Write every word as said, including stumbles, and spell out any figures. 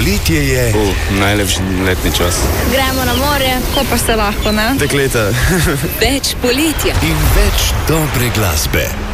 Poletje je... Uh, najlepši letni čas. Gremo na morje, ko pa se lahko, ne? Dekleta. Več poletja. In več dobre glasbe.